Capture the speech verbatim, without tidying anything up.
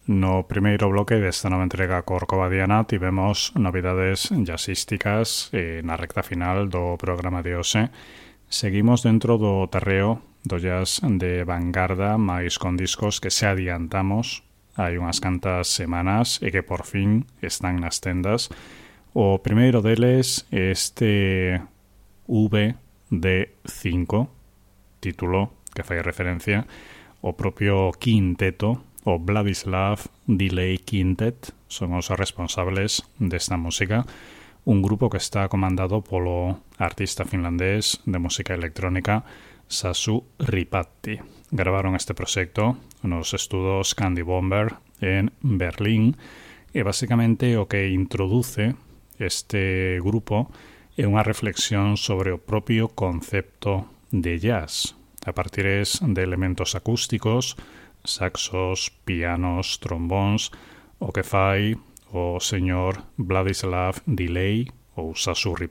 No primeiro bloque desta nova entrega Corcovadiana tivemos novidades jazzísticas eh, na recta final do programa de hoxe. Seguimos dentro do terreo do jazz de vanguarda, máis con discos que se adiantamos hai unhas cantas semanas e que por fin están nas tendas. O primeiro deles, este V D cinco, título que fai referencia ao propio quinteto, o Vladislav Delay Quintet, son os responsables desta música, un grupo que está comandado polo artista finlandés de música electrónica Sasu Ripatti. Gravaron este proxecto nos estudos Candy Bomber en Berlín e basicamente o que introduce este grupo é unha reflexión sobre o propio concepto de jazz, a partir de elementos acústicos, saxos, pianos, trombóns, o que fai o señor Vladislav Delay ou Sasu